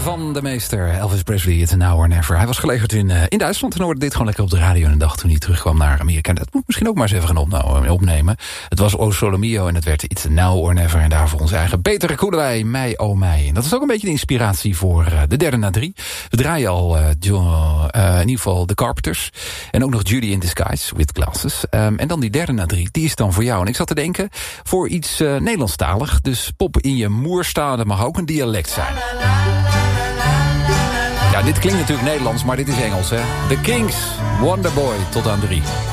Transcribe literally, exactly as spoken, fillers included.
van de meester Elvis Presley, It's Now or Never. Hij was gelegerd in, uh, in Duitsland en hoorde dit gewoon lekker op de radio een dag toen hij terugkwam naar Amerika. Dat moet misschien ook maar eens even gaan opno- opnemen. Het was O Sole Mio en het werd It's Now or Never. En daarvoor onze eigen Peter Koelewij, Mei oh Mei. En dat is ook een beetje de inspiratie voor uh, de derde na drie. We draaien al uh, John, uh, in ieder geval The Carpenters. En ook nog Judy in Disguise with Glasses. Um, en dan die derde na drie, die is dan voor jou. En ik zat te denken, voor iets uh, Nederlandstalig. Dus pop in je moerstaal, dat mag ook een dialect zijn. Ja, dit klinkt natuurlijk Nederlands, maar dit is Engels, hè. The Kings, Wonderboy, tot aan drie.